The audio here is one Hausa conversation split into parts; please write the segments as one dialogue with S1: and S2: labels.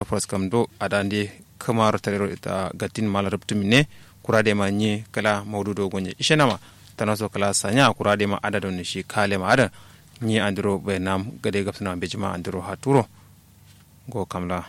S1: pros kam do adande kamar tarero ita gatin mala rubtumine kurade ma nye kala mawdudo gonye ishenama tanaso kala sanya kurade ma adadon shi kale ma ada ni andro be nam gade gapsana bejima andro haturo go kamla.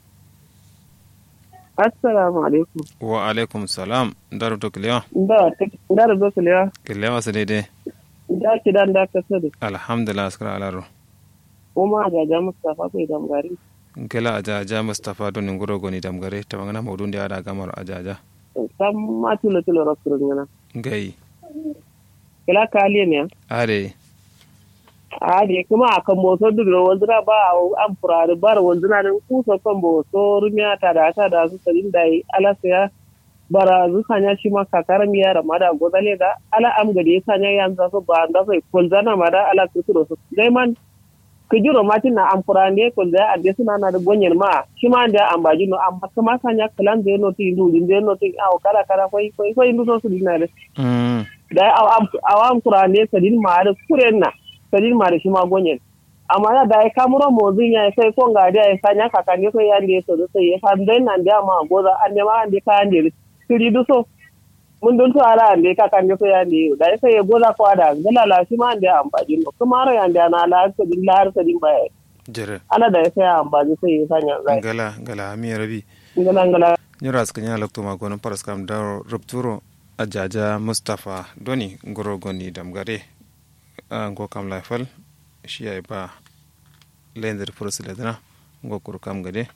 S2: Assalamu alaikum.
S1: Wa alaikum salam. Daru to kilewa?
S2: Daru to kilewa.
S1: Kilewa su daidai.
S2: Da ki dan da ka sani.
S1: Alhamdulillah askara alaro.
S2: Kuma ajaja Mustafa bai damgari.
S1: Kela ajaja Mustafa don ngoro goni damgare ta magana maudun da ada gamar ajaja.
S2: Sam ma tulo rasulun yana.
S1: Gai.
S2: Kela kaliye ne.
S1: Are.
S2: Ade kuma akan boso dudro wazira ba an furare bar wazira da kusa kan boso rumiya ta da su sarin dai alasya bara zu sanya shi ma kakaran yara mada gozale da ala am gade sanya yanzu so ba da sai kulzana mada ala kuturo so dai man kijiro matin na am furane kulza ade suna na da gonyer ma shi ma da am baji no amma kuma sanya kalan da no ti ndu din no ti aw kala koi ndu so su dinare da awam furane sadin ma da kurenna sadin ma da shi ma gonyen amma da ya kamuro mozin ya sai ko ga da ya sanya kakanni ko ya ne so sai ya san dan nan da ma goza an ne ma an de kan de kiri duso mun don to ala an de kakanni ko ya ne da sai ya goza ko da galala shi ma an da amfani no kuma ro ya da na la so din lar sadin ba
S1: jere
S2: ana da sai amfani sai ya sanya zai
S1: gala mi rabi
S2: gala
S1: nyura skanya lokto ma gonon paras kam da rupturo ajaja Mustafa doni ngoro goni damgare ngo kam laifal shi ya ba lendir furusile dana ngo kuru kam gade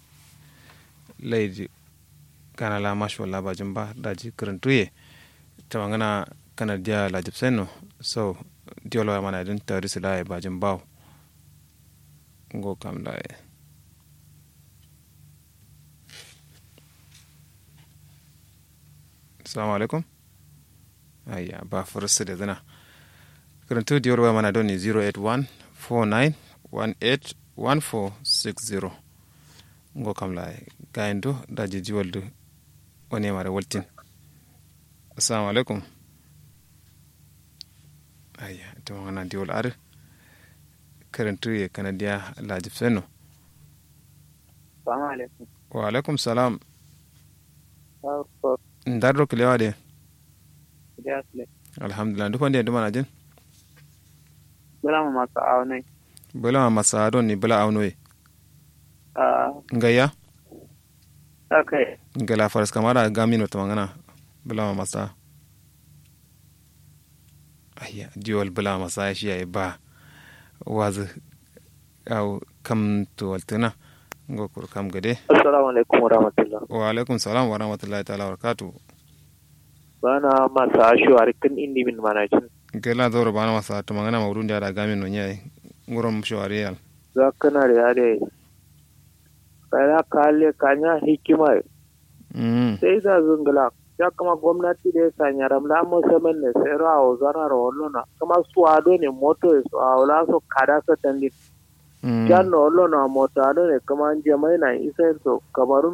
S1: leidi kana la mashwalla ba jumba daji karantuye tawangana kana dia la jipseno so diolo mana din tarisila ya ba jumba ngo kam la assalamu alaikum ayya ba furusile dana karantu diyar wa mana don 08149181460 ngo kam la gayndo daji jiwaldu woni mare waltin. Assalamu alaikum. Ayya to wana diwol ar karantu ye kanadiya la jipseno.
S2: Assalamu alaikum.
S1: Wa alaikum salam. Ndarro kilewa de. Alhamdulillah duk wanda ya duma na jin.
S2: Bala masa aunai.
S1: Bala masa don ni bala aunoi. Ngaya?
S2: Okay.
S1: Ngala faras kamara gamino tamangana bala masa. Ayya diol bala masa shi ya ba wazu au kam to waltana ngo kur kam gade.
S2: Assalamu alaikum wa rahmatullah.
S1: Wa alaikum salam wa rahmatullahi ta'ala wa barakatuh.
S2: Bana masa ashu arikin indi min manajin.
S1: Gela doro bana masa to mangana mawrun da gamin no nyai ngurom shawarial
S2: zakana reale kala kale kanya hikima sai da zungala ya kama gwamnati da ya sanya ramla musamman ne sai rawo zara rawolona kama su ado ne moto su awla so kada sa tandi janno olona moto ado ne kama jama'i na isa so kamarun